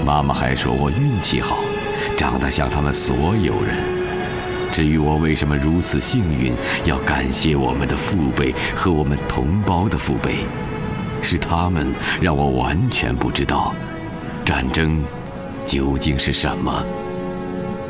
妈妈还说我运气好，长得像他们所有人。至于我为什么如此幸运，要感谢我们的父辈和我们同胞的父辈，是他们让我完全不知道战争究竟是什么。